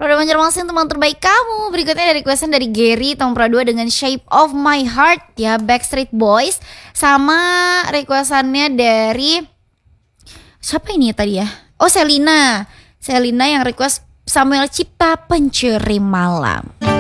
Roda Banjarmasin teman terbaik kamu. Berikutnya dari requestan dari Gary tahun Pro 2 dengan Shape of My Heart ya, Backstreet Boys. Sama requestannya dari siapa ini tadi ya? Oh, Selina yang request Samuel Cipta Pencuri Malam.